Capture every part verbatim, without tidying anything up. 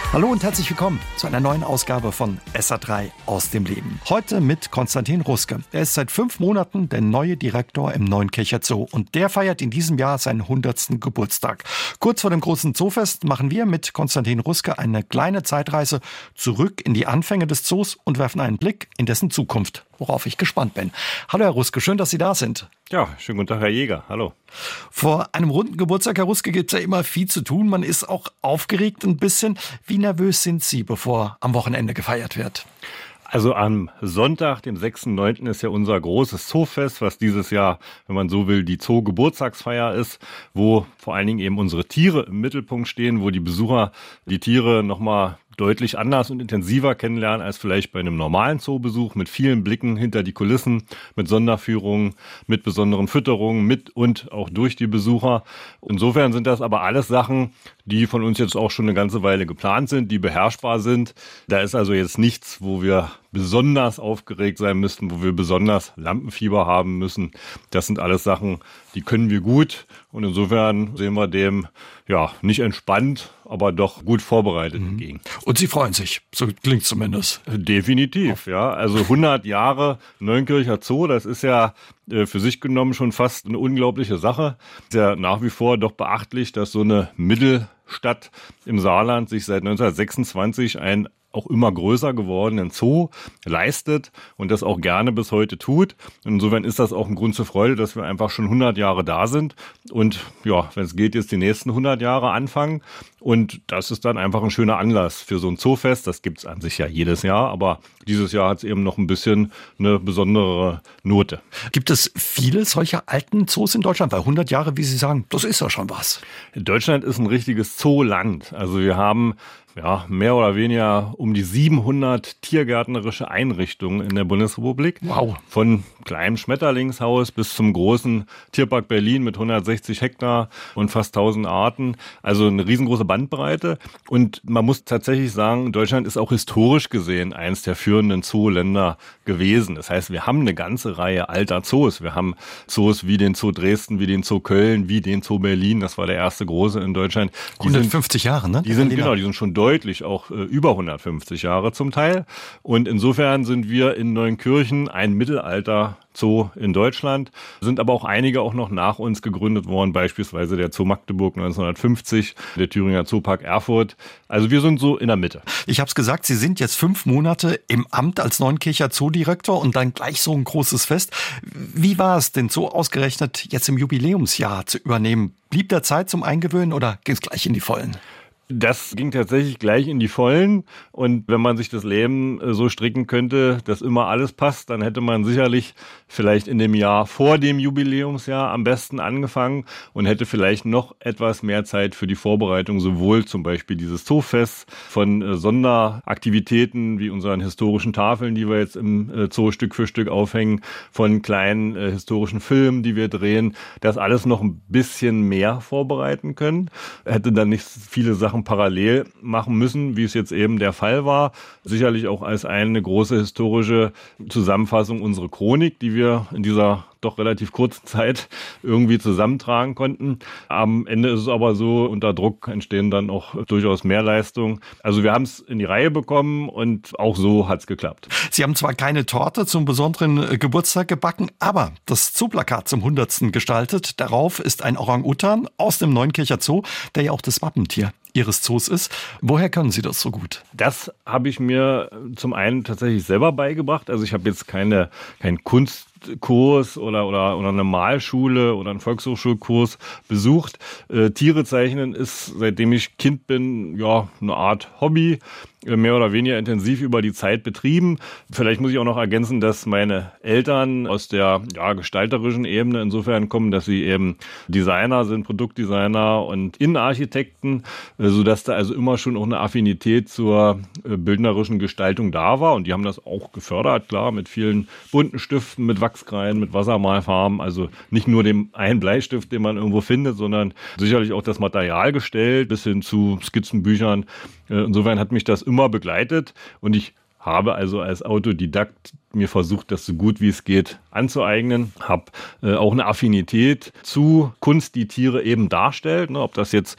Hallo und herzlich willkommen zu einer neuen Ausgabe von S A drei aus dem Leben. Heute mit Konstantin Ruske. Er ist seit fünf Monaten der neue Direktor im Neunkircher Zoo und der feiert in diesem Jahr seinen hundertsten Geburtstag. Kurz vor dem großen Zoofest machen wir mit Konstantin Ruske eine kleine Zeitreise zurück in die Anfänge des Zoos und werfen einen Blick in dessen Zukunft, worauf ich gespannt bin. Hallo Herr Ruske, schön, dass Sie da sind. Ja, schönen guten Tag, Herr Jäger. Hallo. Vor einem runden Geburtstag, Herr Ruske, gibt es ja immer viel zu tun. Man ist auch aufgeregt ein bisschen. Wie nervös sind Sie, bevor am Wochenende gefeiert wird? Also am Sonntag, dem sechsten neunten ist ja unser großes Zoofest, was dieses Jahr, wenn man so will, die Zoo-Geburtstagsfeier ist, wo vor allen Dingen eben unsere Tiere im Mittelpunkt stehen, wo die Besucher die Tiere nochmal deutlich anders und intensiver kennenlernen als vielleicht bei einem normalen Zoobesuch, mit vielen Blicken hinter die Kulissen, mit Sonderführungen, mit besonderen Fütterungen, mit und auch durch die Besucher. Insofern sind das aber alles Sachen, die von uns jetzt auch schon eine ganze Weile geplant sind, die beherrschbar sind. Da ist also jetzt nichts, wo wir besonders aufgeregt sein müssten, wo wir besonders Lampenfieber haben müssen. Das sind alles Sachen, die können wir gut. Und insofern sehen wir dem ja nicht entspannt, aber doch gut vorbereitet mhm. entgegen. Und Sie freuen sich, so klingt zumindest. Definitiv, ja. Also hundert Jahre Neunkircher Zoo, das ist ja äh, für sich genommen schon fast eine unglaubliche Sache. Ist ja nach wie vor doch beachtlich, dass so eine Mittelstadt im Saarland sich seit neunzehnhundertsechsundzwanzig ein auch immer größer gewordenen Zoo leistet und das auch gerne bis heute tut. Und insofern ist das auch ein Grund zur Freude, dass wir einfach schon hundert Jahre da sind und ja, wenn es geht, jetzt die nächsten hundert Jahre anfangen. Und das ist dann einfach ein schöner Anlass für so ein Zoofest. Das gibt's an sich ja jedes Jahr, aber dieses Jahr hat es eben noch ein bisschen eine besondere Note. Gibt es viele solcher alten Zoos in Deutschland? Weil hundert Jahre, wie Sie sagen, das ist ja schon was. Deutschland ist ein richtiges Zooland. Also wir haben ja, mehr oder weniger um die siebenhundert tiergärtnerische Einrichtungen in der Bundesrepublik. Wow. Von kleinem Schmetterlingshaus bis zum großen Tierpark Berlin mit hundertsechzig Hektar und fast tausend Arten. Also eine riesengroße Bandbreite. Und man muss tatsächlich sagen, Deutschland ist auch historisch gesehen eines der führenden Zooländer gewesen. Das heißt, wir haben eine ganze Reihe alter Zoos. Wir haben Zoos wie den Zoo Dresden, wie den Zoo Köln, wie den Zoo Berlin. Das war der erste große in Deutschland. Die hundertfünfzig sind, Jahre, ne? Die sind, genau, die sind schon deutlich auch äh, über hundertfünfzig Jahre zum Teil. Und insofern sind wir in Neunkirchen ein Mittelalter Zoo in Deutschland, sind aber auch einige auch noch nach uns gegründet worden, beispielsweise der Zoo Magdeburg neunzehnhundertfünfzig, der Thüringer Zoopark Erfurt. Also wir sind so in der Mitte. Ich habe es gesagt, Sie sind jetzt fünf Monate im Amt als Neunkircher Zoodirektor und dann gleich so ein großes Fest. Wie war es denn so ausgerechnet jetzt im Jubiläumsjahr zu übernehmen? Blieb da Zeit zum Eingewöhnen oder ging es gleich in die Vollen? Das ging tatsächlich gleich in die Vollen und wenn man sich das Leben so stricken könnte, dass immer alles passt, dann hätte man sicherlich vielleicht in dem Jahr vor dem Jubiläumsjahr am besten angefangen und hätte vielleicht noch etwas mehr Zeit für die Vorbereitung, sowohl zum Beispiel dieses Zoofest von Sonderaktivitäten wie unseren historischen Tafeln, die wir jetzt im Zoo Stück für Stück aufhängen, von kleinen äh, historischen Filmen, die wir drehen, das alles noch ein bisschen mehr vorbereiten können. Hätte dann nicht viele Sachen parallel machen müssen, wie es jetzt eben der Fall war. Sicherlich auch als eine große historische Zusammenfassung unsere Chronik, die wir in dieser doch relativ kurzen Zeit irgendwie zusammentragen konnten. Am Ende ist es aber so, unter Druck entstehen dann auch durchaus Mehrleistungen. Also wir haben es in die Reihe bekommen und auch so hat es geklappt. Sie haben zwar keine Torte zum besonderen Geburtstag gebacken, aber das Zooplakat zum hundertsten gestaltet. Darauf ist ein Orang-Utan aus dem Neunkircher Zoo, der ja auch das Wappentier Ihres Zoos ist. Woher können Sie das so gut? Das habe ich mir zum einen tatsächlich selber beigebracht. Also ich habe jetzt keine, keinen Kunstkurs oder, oder, oder eine Malschule oder einen Volkshochschulkurs besucht. Äh, Tiere zeichnen ist, seitdem ich Kind bin, ja, eine Art Hobby. Mehr oder weniger intensiv über die Zeit betrieben. Vielleicht muss ich auch noch ergänzen, dass meine Eltern aus der ja, gestalterischen Ebene insofern kommen, dass sie eben Designer sind, Produktdesigner und Innenarchitekten, sodass da also immer schon auch eine Affinität zur bildnerischen Gestaltung da war. Und die haben das auch gefördert, klar, mit vielen bunten Stiften, mit Wachskreiden, mit Wassermalfarben. Also nicht nur dem einen Bleistift, den man irgendwo findet, sondern sicherlich auch das Material gestellt, bis hin zu Skizzenbüchern. Insofern hat mich das immer begleitet und ich habe also als Autodidakt mir versucht, das so gut wie es geht anzueignen. Habe äh, auch eine Affinität zu Kunst, die Tiere eben darstellt. Ne, ob das jetzt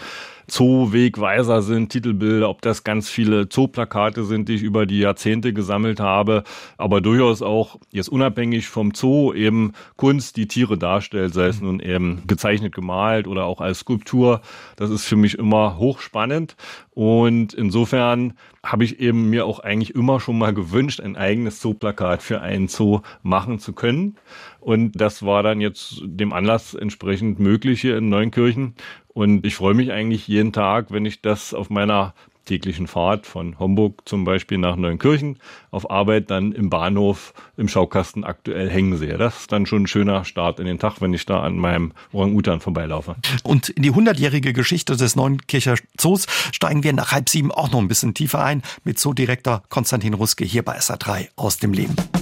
Zoowegweiser sind, Titelbilder, ob das ganz viele Zooplakate sind, die ich über die Jahrzehnte gesammelt habe, aber durchaus auch jetzt unabhängig vom Zoo eben Kunst, die Tiere darstellt, sei es nun eben gezeichnet, gemalt oder auch als Skulptur. Das ist für mich immer hochspannend und insofern habe ich eben mir auch eigentlich immer schon mal gewünscht, ein eigenes Zooplakat für einen Zoo machen zu können. Und das war dann jetzt dem Anlass entsprechend möglich hier in Neunkirchen. Und ich freue mich eigentlich jeden Tag, wenn ich das auf meiner täglichen Fahrt von Homburg zum Beispiel nach Neunkirchen auf Arbeit dann im Bahnhof im Schaukasten aktuell hängen sehe. Das ist dann schon ein schöner Start in den Tag, wenn ich da an meinem Orang-Utan vorbeilaufe. Und in die hundertjährige Geschichte des Neunkircher Zoos steigen wir nach halb sieben auch noch ein bisschen tiefer ein mit Zoodirektor Konstantin Ruske hier bei S R drei aus dem Leben.